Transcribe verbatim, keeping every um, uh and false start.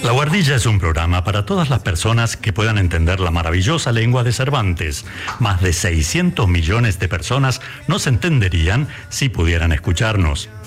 La Guardilla es un programa para todas las personas que puedan entender la maravillosa lengua de Cervantes. Más de seiscientos millones de personas nos entenderían si pudieran escucharnos.